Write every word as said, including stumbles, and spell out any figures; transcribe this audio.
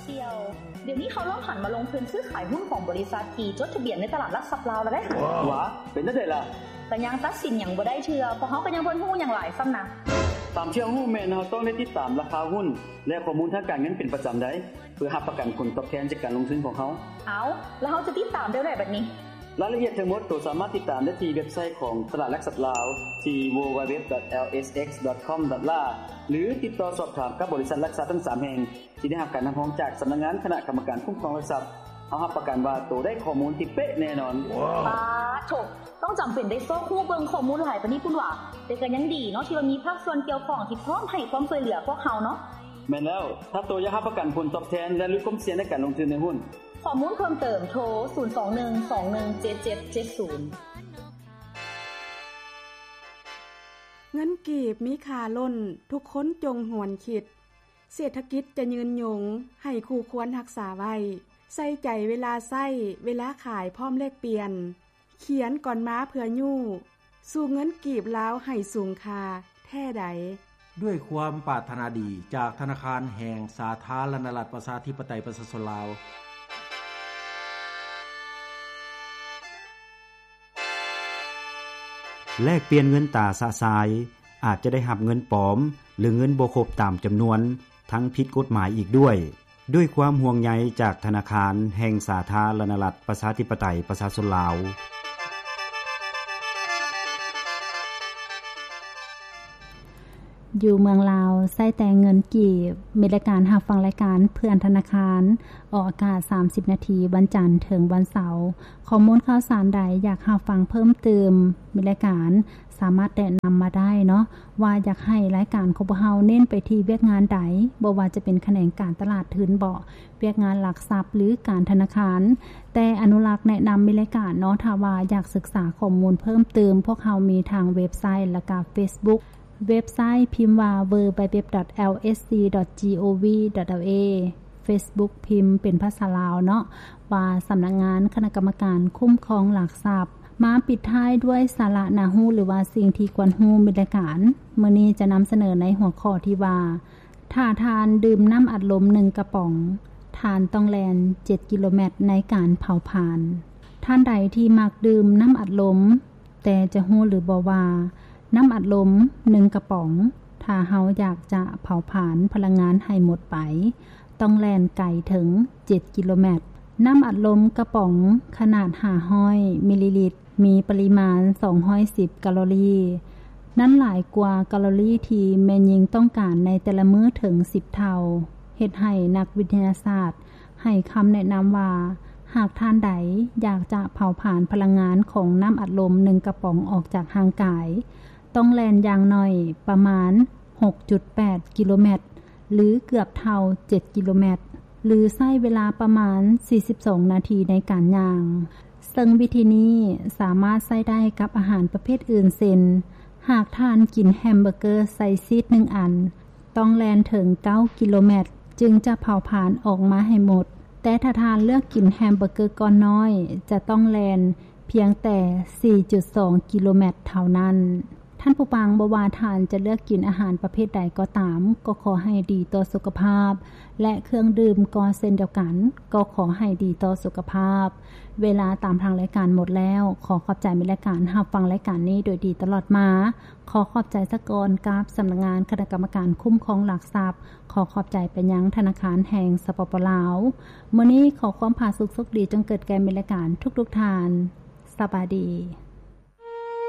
เซียลเดี๋ยวนี้เขาเริ่มหันมาลงทุนซื้อขายหุ้นของบริษัทที่จดทะเบียนในตลาดหลักทรัพย์ลาวแล้วเด้ว้าเป็นจังได๋ล่ะก็ยังตัดสินหยังบ่ได้เทื่อเพราะเฮาก็ยังบ่รู้หยังหลายซ้ำนะตามเชื่อฮู้แม่นเฮาต้องได้ติดตามราคาหุ้นและข้อมูลทางการเงินเป็นประจำได้เพื่อรับประกันผลตอบแทนจากการลงทุนของเฮาเอาแล้วเฮาจะติดตามได้ได้บัดนี้รายละเอียดทั้งหมดตัวสามารถติดตามได้ที่เว็บไซต์ของตลาดหลักทรัพย์ลาวที่ ดับเบิลยู ดับเบิลยู ดับเบิลยู ดอท แอล เอส เอ็กซ์ ดอท คอม ดอท แอล เอ หรือติดต่อสอบถามกับบริษัทหลักทรัพย์ทั้งสามแห่งที่ได้รับการรับรองจากสำนักงานคณะกรรมการคุ้มครองหลักทรัพย์เฮารับประกันว่าตัวได้ข้อมูลที่เป๊ะแน่นอนว้าวโถต้องจำเป็นได้ซอกฮู้เบิ่งข้อมูลหลายปานนี้พุ่นว่าแต่ก็ยังดีเนาะที่ว่ามีภาคส่วนเกี่ยวข้องที่พร้อมให้ความช่วยเหลือพวกเฮาเนาะแม่นแล้วถ้าตัวอยากรับประกันผลตอบแทนและลดความเสี่ยงในการลงทุนในหุ้นข้อมูลเพิ่มเติมโทรศูนย์ สอง หนึ่ง สอง หนึ่ง เจ็ด เจ็ด เจ็ด ศูนย์เงินกีบมีค่าล้นทุกคนจงหวนคิดเศรษฐกิจจะยืนยงให้คู่ควรรักษาไว้ใส่ใจเวลาใช้เวลาขายพร้อมแลกเปลี่ยนเขียนก่อนม้าเพื่อยู่สู่เงินกีบลาวให้สูงค่าแท้ใดด้วยความปรารถนาดีจากธนาคารแห่งสาธารณรัฐประชาธิปไตยประชาชนลาวแลกเปลี่ยนเงินตราสะสายอาจจะได้รับเงินปลอมหรือเงินบ่ครบตามจำนวนทั้งผิดกฎหมายอีกด้วยด้วยความห่วงใยจากธนาคารแห่งสาธารณรัฐประชาธิปไตยประชาชนลาวอยู่เมืองลาวใช้แต่เงินกีบมีรายการรับฟังรายการเพื่อนธนาคารออกอากาศสามสิบนาทีวันจันทร์ถึงวันเสาร์ข้อมูลข่าวสารใดอยากรับฟังเพิ่มเติมมีรายการสามารถแนะนำมาได้เนาะว่าอยากให้รายการของพวกเราเน้นไปที่เวียกงานใดบ่ว่าจะเป็นแขนงการตลาดทุนบ่เวียกงานหลักทรัพย์หรือการธนาคารแต่อนุรักษ์แนะนำมีรายการเนาะถ้าว่าอยากศึกษาข้อมูลเพิ่มเติมพวกเรามีทางเว็บไซต์และก็ Facebookเว็บไซต์พิมพ์ว่า ดับเบิลยู ดับเบิลยู ดับเบิลยู ดอท แอล เอส ซี ดอท จี โอ วี ดอท แอล เอ Facebook พิมพ์เป็นภาษาลาวเนาะว่าสำนักงานคณะกรรมการคุ้มครองหลักทรัพย์มาปิดท้ายด้วยสาระน่ารู้หรือว่าสิ่งที่ควรรู้มีรายการมื้อนี้จะนำเสนอในหัวข้อที่ว่าถ้าทานดื่มน้ำอัดลมหนึ่งกระป๋องทานต้องแล่นเจ็ดกิโลเมตรในการเผาผลาญท่านใดที่มักดื่มน้ำอัดลมแต่จะรู้หรือบ่ว่าน้ำอัดลมหนึ่งกระป๋องถ้าเฮาอยากจะเผาผลาญพลังงานให้หมดไปต้องแล่นไกลถึงเจ็ดกิโลเมตรน้ำอัดลมกระป๋องขนาดห้าร้อยมิลลิลิตรมีปริมาณสองร้อยสิบแคลอรี่นั้นหลายกว่าแคลอรี่ที่แม่หญิงต้องการในแต่ละมื้อถึงสิบเท่าเฮ็ดให้นักวิทยาศาสตร์ให้คำแนะนำว่าหากท่านใดอยากจะเผาผลาญพลังงานของน้ำอัดลมหนึ่งกระป๋องออกจากร่างกายต้องแล่นอย่างน้อยประมาณ หกจุดแปด กิโลเมตรหรือเกือบเท่าเจ็ดกิโลเมตรหรือใช้เวลาประมาณสี่สิบสองนาทีในการย่างซึ่งวิธีนี้สามารถใช้ได้กับอาหารประเภทอื่นเช่นหากท่านกินแฮมเบอร์เกอร์ใส่ชีสหนึ่งอันต้องแล่นถึงเก้ากิโลเมตรจึงจะเผาผลาญออกมาให้หมดแต่ถ้าทานเลือกกินแฮมเบอร์เกอร์ก้อนน้อยจะต้องแล่นเพียงแต่ สี่จุดสอง กิโลเมตรเท่านั้นท่านผู้ฟังบ่ว่าท่านจะเลือกกินอาหารประเภทใดก็ตามก็ขอให้ดีต่อสุขภาพและเครื่องดื่มก็เช่นเดียวกันก็ขอให้ดีต่อสุขภาพเวลาตามทางรายการหมดแล้วขอขอบใจมิตรรายการรับฟังรายการนี้โดยดีตลอดมาขอขอบใจสกรกับสำนักงานคณะกรรมการคุ้มครองหลักทรัพย์ขอขอบใจไปยังธนาคารแห่งสปปลาวมื้อนี้ขอความผาสุกสุขดีจงเกิดแก่มิตรรายการทุกๆท่านสบายดี